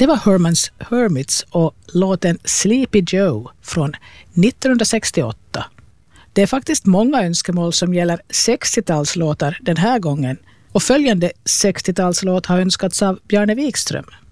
Det var Herman's Hermits och låten Sleepy Joe från 1968. Det är faktiskt många önskemål som gäller 60-talslåtar den här gången och följande 60-talslåt har önskats av Bjarne Wikström.